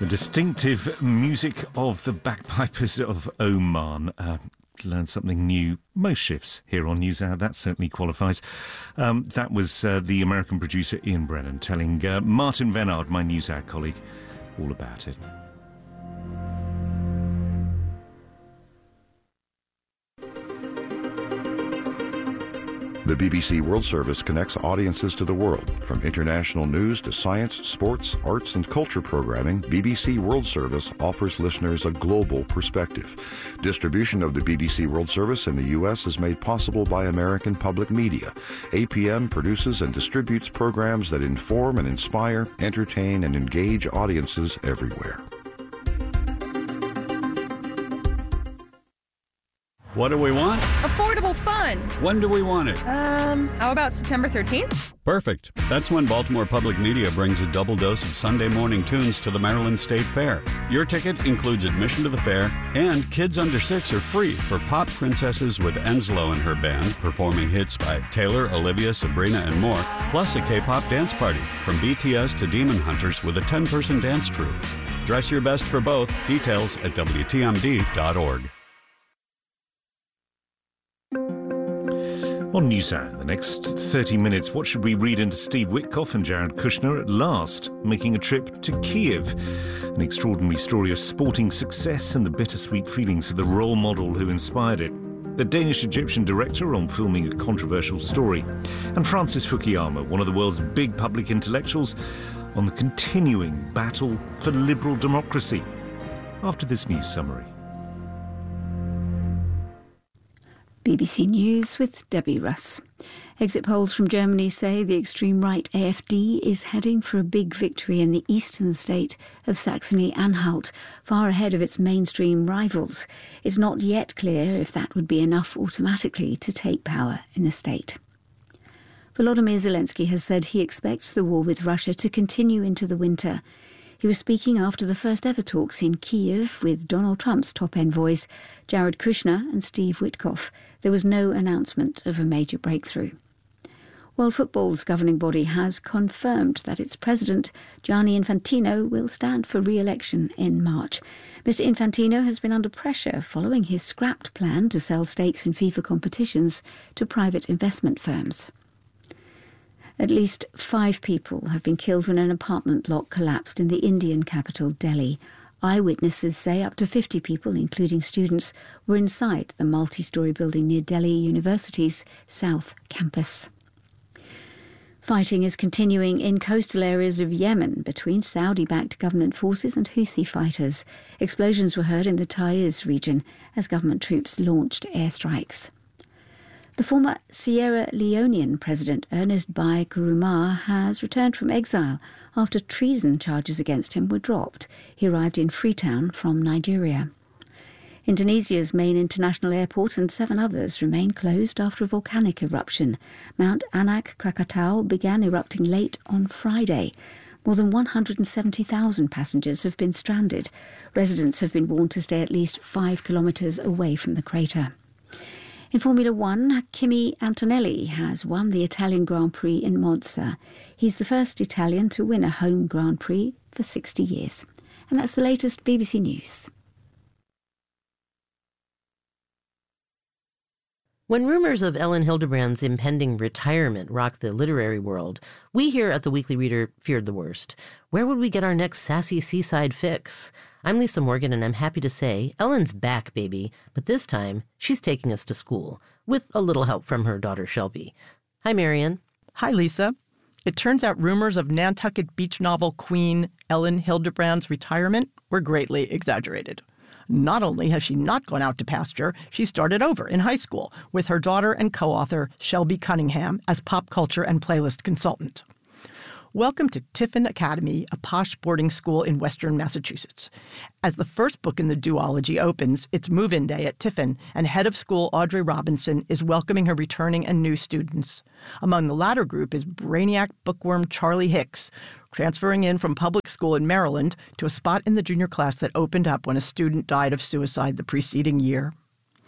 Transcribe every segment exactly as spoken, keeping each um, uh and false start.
The distinctive music of the bagpipers of Oman. Uh, learn something new most shifts here on NewsHour. That certainly qualifies. Um, that was uh, the American producer Ian Brennan telling uh, Martin Venard, my NewsHour colleague, all about it. The B B C World Service connects audiences to the world. From international news to science, sports, arts, and culture programming, B B C World Service offers listeners a global perspective. Distribution of the B B C World Service in the U S is made possible by American Public Media. A P M produces and distributes programs that inform and inspire, entertain, and engage audiences everywhere. What do we want? Affordable fun. When do we want it? Um, how about September thirteenth? Perfect. That's when Baltimore Public Media brings a double dose of Sunday morning tunes to the Maryland State Fair. Your ticket includes admission to the fair, and kids under six are free for pop princesses with Enslow and her band performing hits by Taylor, Olivia, Sabrina, and more, plus a K-pop dance party from B T S to Demon Hunters with a ten-person dance troupe. Dress your best for both. Details at W T M D dot org. On NewsHour, the next thirty minutes, what should we read into Steve Witkoff and Jared Kushner at last making a trip to Kiev? An extraordinary story of sporting success and the bittersweet feelings of the role model who inspired it. The Danish-Egyptian director on filming a controversial story. And Francis Fukuyama, one of the world's big public intellectuals, on the continuing battle for liberal democracy. After this news summary. B B C News with Debbie Russ. Exit polls from Germany say the extreme right A F D is heading for a big victory in the eastern state of Saxony-Anhalt, far ahead of its mainstream rivals. It's not yet clear if that would be enough automatically to take power in the state. Volodymyr Zelensky has said he expects the war with Russia to continue into the winter. He was speaking after the first ever talks in Kiev with Donald Trump's top envoys, Jared Kushner and Steve Witkoff. There was no announcement of a major breakthrough. World Football's governing body has confirmed that its president, Gianni Infantino, will stand for re-election in March. Mister Infantino has been under pressure following his scrapped plan to sell stakes in FIFA competitions to private investment firms. At least five people have been killed when an apartment block collapsed in the Indian capital, Delhi. Eyewitnesses say up to fifty people, including students, were inside the multi-storey building near Delhi University's South Campus. Fighting is continuing in coastal areas of Yemen between Saudi-backed government forces and Houthi fighters. Explosions were heard in the Taiz region as government troops launched airstrikes. The former Sierra Leonean President Ernest Bai Koroma has returned from exile after treason charges against him were dropped. He arrived in Freetown from Nigeria. Indonesia's main international airport and seven others remain closed after a volcanic eruption. Mount Anak Krakatau began erupting late on Friday. More than one hundred seventy thousand passengers have been stranded. Residents have been warned to stay at least five kilometres away from the crater. In Formula One, Kimi Antonelli has won the Italian Grand Prix in Monza. He's the first Italian to win a home Grand Prix for sixty years. And that's the latest B B C News. When rumors of Ellen Hildebrand's impending retirement rocked the literary world, we here at The Weekly Reader feared the worst. Where would we get our next sassy seaside fix? I'm Lisa Morgan, and I'm happy to say Ellen's back, baby, but this time she's taking us to school, with a little help from her daughter Shelby. Hi, Marian. Hi, Lisa. It turns out rumors of Nantucket beach novel queen Ellen Hildebrand's retirement were greatly exaggerated. Not only has she not gone out to pasture, she started over in high school with her daughter and co-author Shelby Cunningham as pop culture and playlist consultant. Welcome to Tiffin Academy, a posh boarding school in western Massachusetts. As the first book in the duology opens, it's move-in day at Tiffin, and head of school Audrey Robinson is welcoming her returning and new students. Among the latter group is brainiac bookworm Charlie Hicks, transferring in from public school in Maryland to a spot in the junior class that opened up when a student died of suicide the preceding year.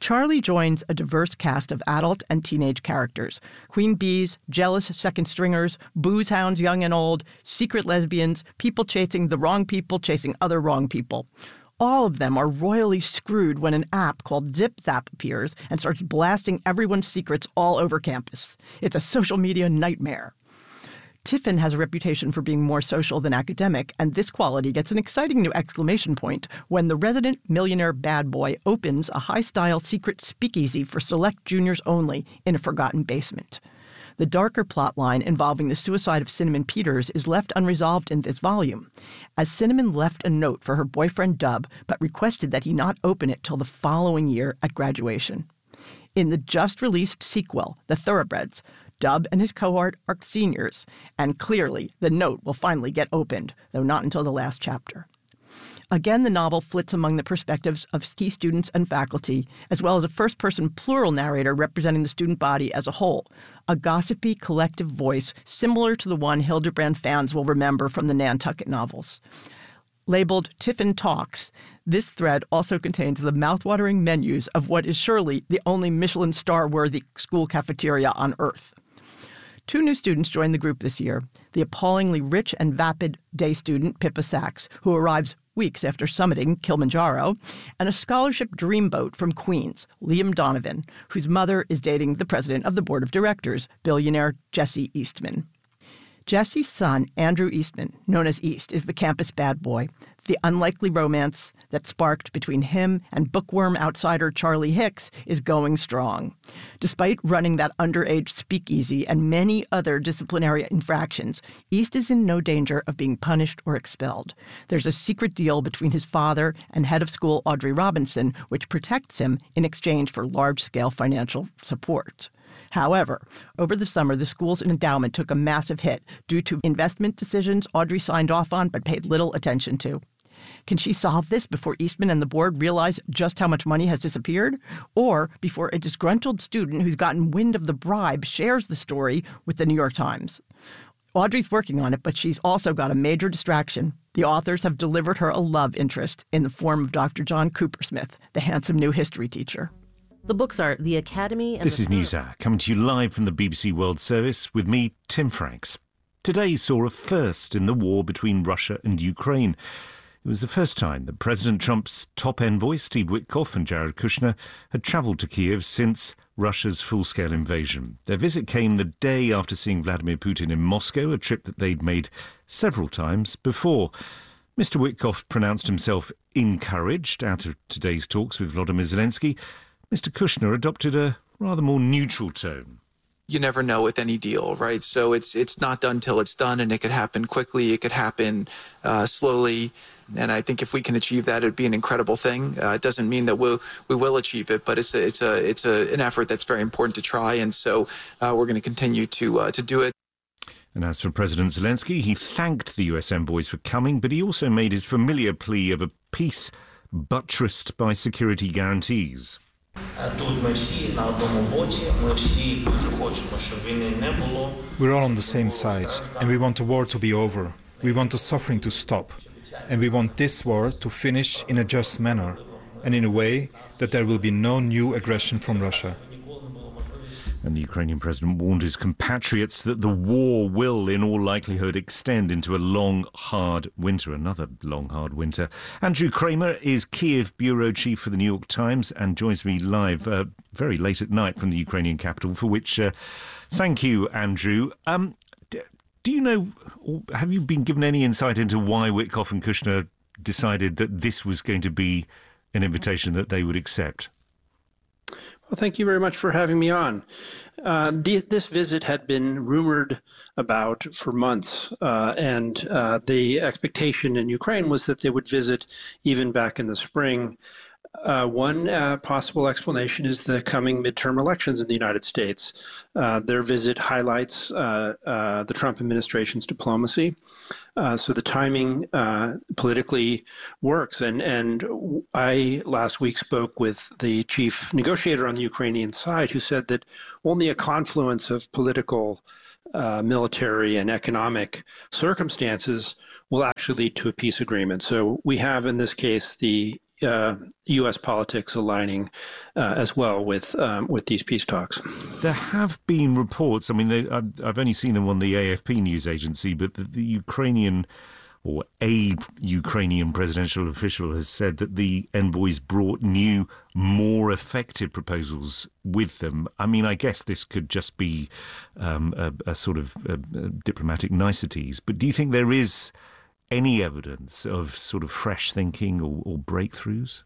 Charlie joins a diverse cast of adult and teenage characters. Queen bees, jealous second stringers, booze hounds young and old, secret lesbians, people chasing the wrong people chasing other wrong people. All of them are royally screwed when an app called Zip Zap appears and starts blasting everyone's secrets all over campus. It's a social media nightmare. Tiffin has a reputation for being more social than academic, and this quality gets an exciting new exclamation point when the resident millionaire bad boy opens a high-style secret speakeasy for select juniors only in a forgotten basement. The darker plot line involving the suicide of Cinnamon Peters is left unresolved in this volume, as Cinnamon left a note for her boyfriend Dub but requested that he not open it till the following year at graduation. In the just-released sequel, The Thoroughbreds, Dub and his cohort are seniors, and clearly the note will finally get opened, though not until the last chapter. Again, the novel flits among the perspectives of key students and faculty, as well as a first-person plural narrator representing the student body as a whole, a gossipy collective voice similar to the one Hildebrand fans will remember from the Nantucket novels. Labeled Tiffin Talks, this thread also contains the mouthwatering menus of what is surely the only Michelin star-worthy school cafeteria on Earth. Two new students joined the group this year, the appallingly rich and vapid day student Pippa Sachs, who arrives weeks after summiting Kilimanjaro, and a scholarship dreamboat from Queens, Liam Donovan, whose mother is dating the president of the board of directors, billionaire Jesse Eastman. Jesse's son, Andrew Eastman, known as East, is the campus bad boy, the unlikely romance that sparked between him and bookworm outsider Charlie Hicks is going strong. Despite running that underage speakeasy and many other disciplinary infractions, East is in no danger of being punished or expelled. There's a secret deal between his father and head of school Audrey Robinson, which protects him in exchange for large-scale financial support. However, over the summer, the school's endowment took a massive hit due to investment decisions Audrey signed off on but paid little attention to. Can she solve this before Eastman and the board realize just how much money has disappeared? Or before a disgruntled student who's gotten wind of the bribe shares the story with the New York Times? Audrey's working on it, but she's also got a major distraction. The authors have delivered her a love interest in the form of Doctor John Coopersmith, the handsome new history teacher. The books are The Academy and This the is NewsHour, coming to you live from the B B C World Service with me, Tim Franks. Today saw a first in the war between Russia and Ukraine. It was the first time that President Trump's top envoy, Steve Witkoff, and Jared Kushner had travelled to Kiev since Russia's full-scale invasion. Their visit came the day after seeing Vladimir Putin in Moscow, a trip that they'd made several times before. Mister Witkoff pronounced himself encouraged out of today's talks with Volodymyr Zelensky. Mister Kushner adopted a rather more neutral tone. You never know with any deal, right? So it's it's not done till it's done, and it could happen quickly. It could happen uh, slowly. And I think if we can achieve that, it'd be an incredible thing. Uh, it doesn't mean that we'll, we will achieve it, but it's a, it's a, it's a, an effort that's very important to try. And so uh, we're going to continue to uh, to do it. And as for President Zelensky, he thanked the U S envoys for coming, but he also made his familiar plea of a peace buttressed by security guarantees. We're all on the same side, and we want the war to be over. We want the suffering to stop, and we want this war to finish in a just manner, and in a way that there will be no new aggression from Russia. And the Ukrainian president warned his compatriots that the war will, in all likelihood, extend into a long, hard winter, another long, hard winter. Andrew Kramer is Kiev bureau chief for the New York Times and joins me live uh, very late at night from the Ukrainian capital, for which uh, thank you, Andrew. Um, d- do you know, or have you been given any insight into why Witkoff and Kushner decided that this was going to be an invitation that they would accept? Well, thank you very much for having me on. Uh, the, this visit had been rumored about for months, uh, and uh, the expectation in Ukraine was that they would visit even back in the spring. Uh, one uh, possible explanation is the coming midterm elections in the United States. Uh, their visit highlights uh, uh, the Trump administration's diplomacy. Uh, so the timing uh, politically works. And, and I last week spoke with the chief negotiator on the Ukrainian side, who said that only a confluence of political, uh, military, and economic circumstances will actually lead to a peace agreement. So we have in this case the uh, U S politics aligning uh, as well with um, with these peace talks. There have been reports, I mean, they, I've, I've only seen them on the A F P news agency, but the, the Ukrainian or a Ukrainian presidential official has said that the envoys brought new, more effective proposals with them. I mean, I guess this could just be um, a, a sort of a, a diplomatic niceties, but do you think there is any evidence of sort of fresh thinking or, or breakthroughs?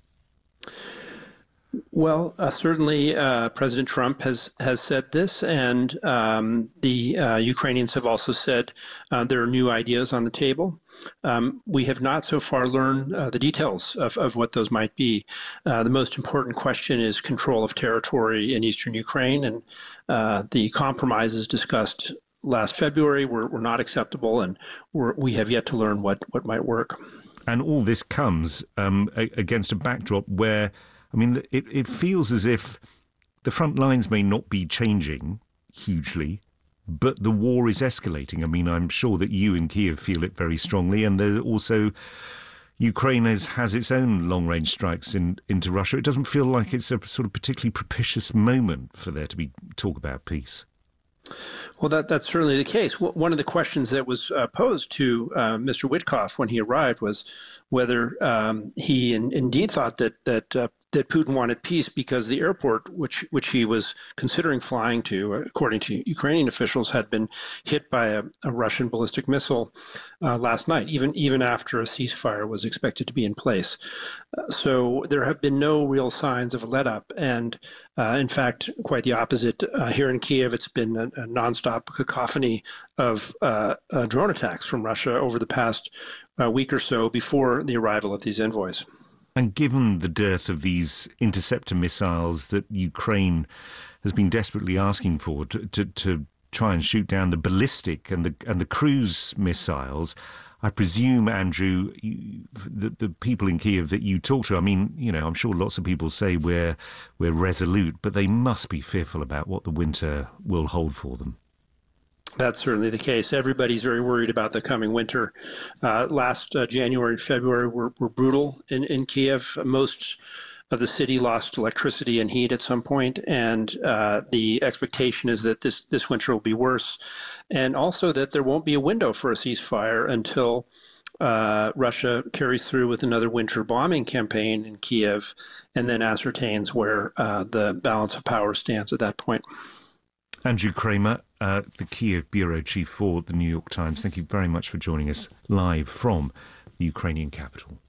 Well, uh, certainly uh, President Trump has, has said this, and um, the uh, Ukrainians have also said uh, there are new ideas on the table. Um, we have not so far learned uh, the details of, of what those might be. Uh, the most important question is control of territory in eastern Ukraine, and uh, the compromises discussed last February were, were not acceptable, and we're, we have yet to learn what, what might work. And all this comes um, a, against a backdrop where, I mean, it, it feels as if the front lines may not be changing hugely, but the war is escalating. I mean, I'm sure that you in Kiev feel it very strongly, and there also Ukraine has, has its own long-range strikes in, into Russia. It doesn't feel like it's a sort of particularly propitious moment for there to be talk about peace. Well, that, that's certainly the case. One of the questions that was uh, posed to uh, Mister Witkoff when he arrived was whether um, he in, indeed thought that that uh, that Putin wanted peace because the airport, which which he was considering flying to, according to Ukrainian officials, had been hit by a, a Russian ballistic missile uh, last night, even even after a ceasefire was expected to be in place. Uh, so there have been no real signs of a let-up, and uh, in fact, quite the opposite. Uh, here in Kiev, it's been a, a nonstop cacophony of uh, uh, drone attacks from Russia over the past uh, week or so before the arrival of these envoys. And given the dearth of these interceptor missiles that Ukraine has been desperately asking for to, to, to try and shoot down the ballistic and the and the cruise missiles, I presume, Andrew, you, the, the people in Kiev that you talk to, I mean, you know, I'm sure lots of people say we're we're resolute, but they must be fearful about what the winter will hold for them. That's certainly the case. Everybody's very worried about the coming winter. Uh, last uh, January and February were, were brutal in, in Kiev. Most of the city lost electricity and heat at some point, and uh, the expectation is that this, this winter will be worse, and also that there won't be a window for a ceasefire until uh, Russia carries through with another winter bombing campaign in Kiev and then ascertains where uh, the balance of power stands at that point. Andrew Kramer, uh, the Kiev bureau chief for the New York Times, thank you very much for joining us live from the Ukrainian capital.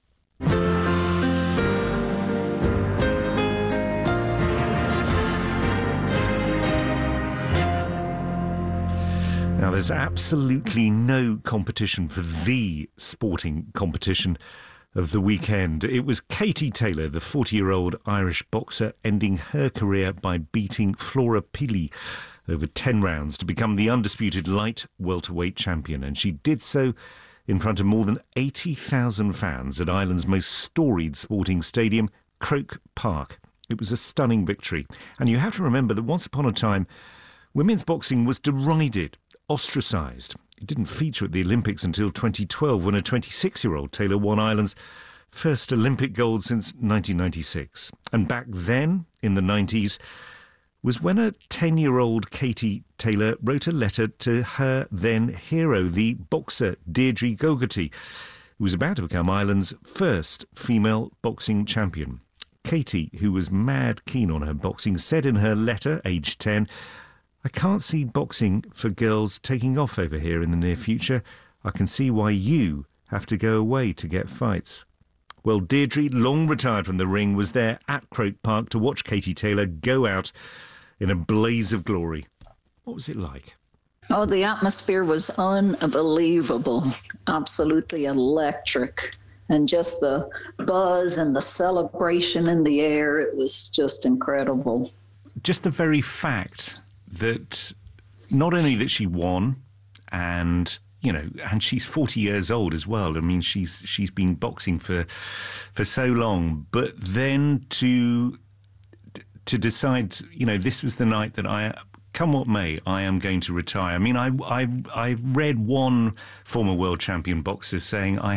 Now, there's absolutely no competition for the sporting competition of the weekend. It was Katie Taylor, the forty-year-old Irish boxer, ending her career by beating Flora Pili over ten rounds to become the undisputed light welterweight champion. And she did so in front of more than eighty thousand fans at Ireland's most storied sporting stadium, Croke Park. It was a stunning victory. And you have to remember that once upon a time, women's boxing was derided, ostracised. It didn't feature at the Olympics until twenty twelve, when a twenty-six-year-old Taylor won Ireland's first Olympic gold since nineteen ninety-six. And back then, in the nineties, was when a ten-year-old Katie Taylor wrote a letter to her then hero, the boxer Deirdre Gogarty, who was about to become Ireland's first female boxing champion. Katie, who was mad keen on her boxing, said in her letter, aged ten, "I can't see boxing for girls taking off over here in the near future. I can see why you have to go away to get fights." Well, Deirdre, long retired from the ring, was there at Croke Park to watch Katie Taylor go out in a blaze of glory. What was it like? Oh, the atmosphere was unbelievable, absolutely electric. And just the buzz and the celebration in the air, it was just incredible. Just the very fact that not only that she won, and you know, and she's forty years old as well. I mean, she's she's been boxing for for so long, but then to to decide, you know, this was the night that I, come what may, I am going to retire. I mean, I I I read one former world champion boxer saying, I